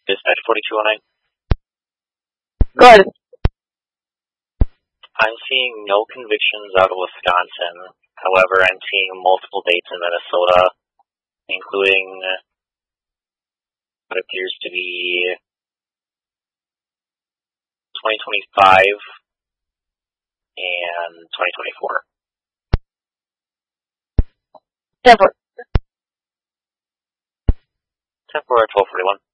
Dispatch 4209. Go ahead. I'm seeing no convictions out of Wisconsin. However, I'm seeing multiple dates in Minnesota, including what appears to be 2025 and 2024. Temper. Temporary 1241.